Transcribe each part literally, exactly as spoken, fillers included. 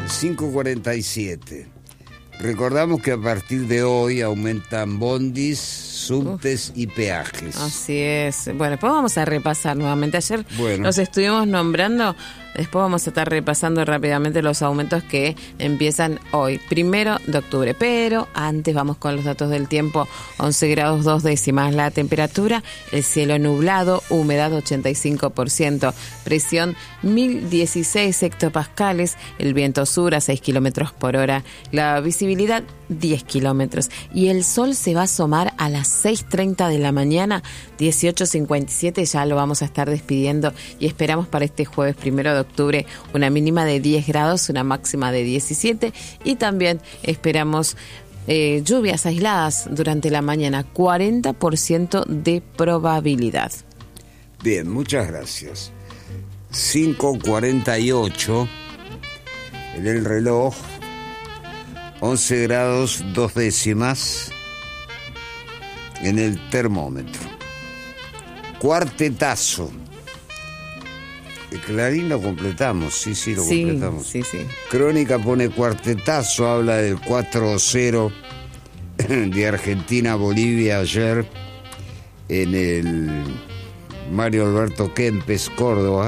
cinco cuarenta y siete. Recordamos que a partir de hoy aumentan bondis, subtes Uf. y peajes. Así es. Bueno, después vamos a repasar nuevamente. Ayer bueno. los estuvimos nombrando. Después vamos a estar repasando rápidamente los aumentos que empiezan hoy, primero de octubre. Pero antes vamos con los datos del tiempo. once grados dos décimas la temperatura, el cielo nublado, humedad ochenta y cinco por ciento, presión mil dieciséis hectopascales, el viento sur a seis kilómetros por hora, la visibilidad diez kilómetros. Y el sol se va a asomar a las seis treinta de la mañana, dieciocho cincuenta y siete. Ya lo vamos a estar despidiendo y esperamos para este jueves primero de octubre una mínima de diez grados, una máxima de diecisiete, y también esperamos eh, lluvias aisladas durante la mañana, cuarenta por ciento de probabilidad. Bien, muchas gracias. cinco cuarenta y ocho en el reloj, once grados dos décimas en el termómetro. Cuartetazo. El Clarín lo completamos, sí, sí, lo sí, completamos. Sí, sí. Crónica pone cuartetazo, habla del cuatro cero de Argentina-Bolivia ayer en el Mario Alberto Kempes, Córdoba.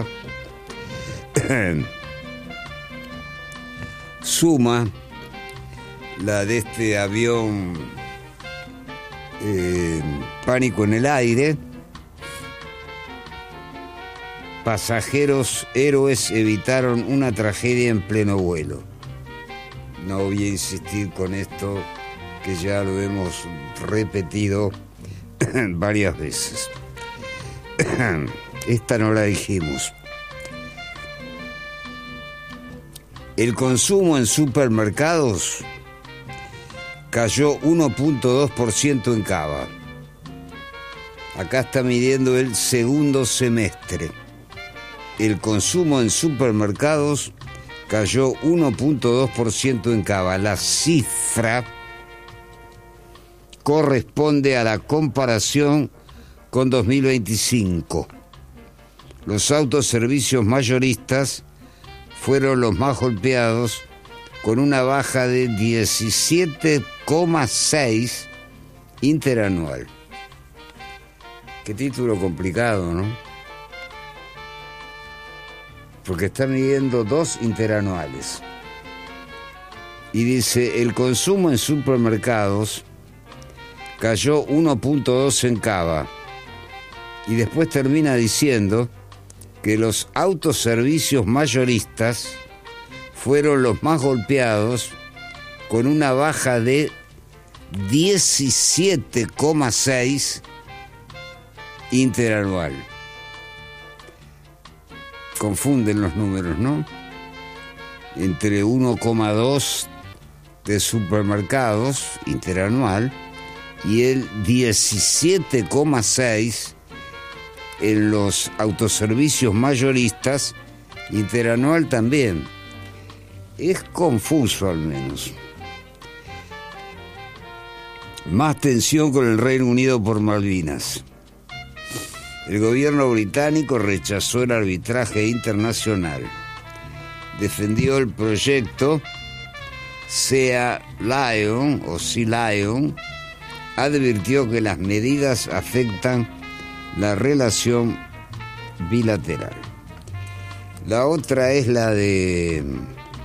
Suma la de este avión eh, Pánico en el aire. Pasajeros héroes evitaron una tragedia en pleno vuelo. No voy a insistir con esto, que ya lo hemos repetido varias veces. Esta no la dijimos. El consumo en supermercados cayó uno punto dos por ciento en Cava. Acá está midiendo el segundo semestre. El consumo en supermercados cayó uno punto dos por ciento en Cava. La cifra corresponde a la comparación con dos mil veinticinco. Los autoservicios mayoristas fueron los más golpeados, con una baja de diecisiete coma seis interanual. Qué título complicado, ¿no? Porque está midiendo dos interanuales. Y dice, el consumo en supermercados cayó uno punto dos en Cava. Y después termina diciendo que los autoservicios mayoristas fueron los más golpeados, con una baja de diecisiete coma seis interanual. Confunden los números, ¿no? Entre uno coma dos de supermercados interanual y el diecisiete coma seis en los autoservicios mayoristas interanual también. Es confuso al menos. Más tensión con el Reino Unido por Malvinas. El gobierno británico rechazó el arbitraje internacional. Defendió el proyecto Sea Lion o Sea Lion. Advirtió que las medidas afectan la relación bilateral. La otra es la de